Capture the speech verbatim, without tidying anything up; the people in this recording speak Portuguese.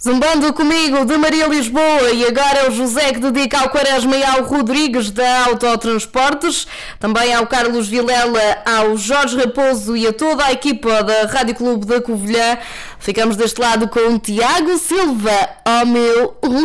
Zumbando comigo de Maria Lisboa, e agora é o José que dedica ao Quaresma e ao Rodrigues da Autotransportes, também ao Carlos Vilela, ao Jorge Raposo e a toda a equipa da Rádio Clube da Covilhã. Ficamos deste lado com o Tiago Silva, ó meu